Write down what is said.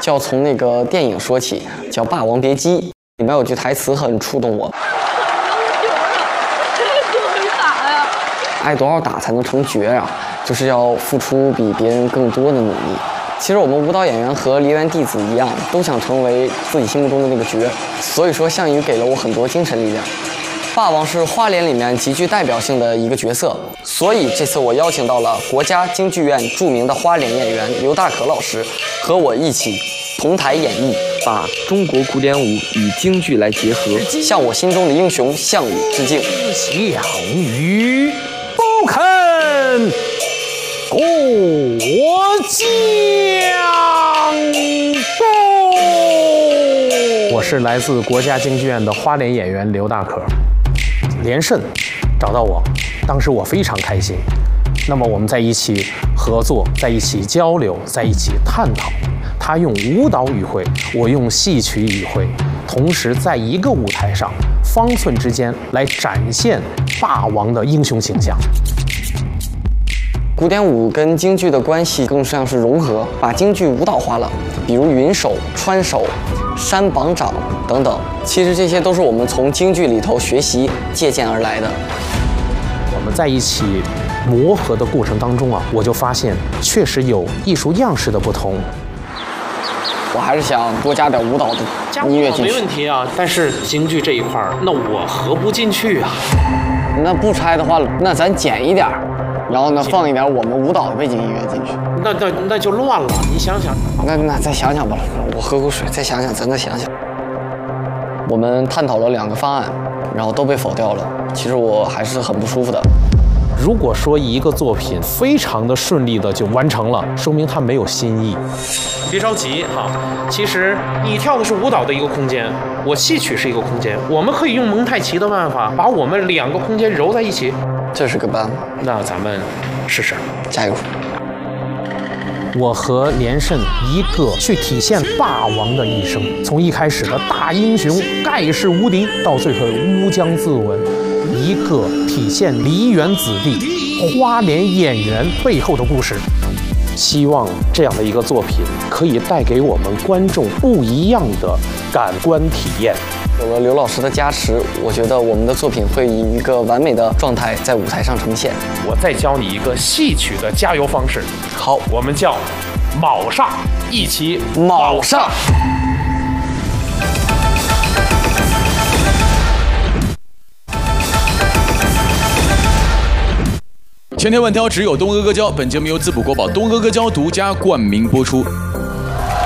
就要从那个电影说起，叫《霸王别姬》，里面有句台词很触动我。挨多少打才能成角啊？就是要付出比别人更多的努力。其实我们舞蹈演员和梨园弟子一样，都想成为自己心目中的那个角，所以说项羽给了我很多精神力量。霸王是花脸里面极具代表性的一个角色，所以这次我邀请到了国家京剧院著名的花脸演员刘大可老师，和我一起同台演绎，把中国古典舞与京剧来结合，向我心中的英雄项羽致敬。 项羽不肯过江东。我是来自国家京剧院的花脸演员刘大可。连胜找到我，当时我非常开心。那么我们在一起合作，在一起交流，在一起探讨。他用舞蹈语汇，我用戏曲语汇，同时在一个舞台上，方寸之间来展现霸王的英雄形象。 古典舞跟京剧的关系更像是融合，把京剧舞蹈化了，比如云手、川手、山膀掌等等。其实这些都是我们从京剧里头学习借鉴而来的。 我们在一起磨合的过程当中啊，我就发现确实有艺术样式的不同。 我还是想多加点舞蹈的音乐进去。 没问题啊，但是京剧这一块那我合不进去啊。 那不拆的话，那咱减一点，然后呢放一点我们舞蹈的背景音乐进去。 那就乱了，你想想。 那再想想吧，我喝口水，再想想，咱再想想。我们探讨了2个方案，然后都被否掉了。其实我还是很不舒服的。 如果说一个作品非常的顺利的就完成了，说明它没有新意。别着急哈，其实你跳的是舞蹈的一个空间，我戏曲是一个空间，我们可以用蒙太奇的办法把我们2个空间揉在一起。 这是个办法， 那咱们试试， 加油！ 我和连胜一个去体现霸王的一生，从一开始的大英雄盖世无敌，到最后乌江自刎，一个体现梨园子弟花脸演员背后的故事。希望这样的一个作品可以带给我们观众不一样的感官体验。 有了刘老师的加持，我觉得我们的作品会以一个完美的状态在舞台上呈现。 我再教你一个戏曲的加油方式。 好， 我们叫卯上，一起卯上。 千挑万挑，只有东阿阿胶。本节目由滋补国宝东阿阿胶独家冠名播出。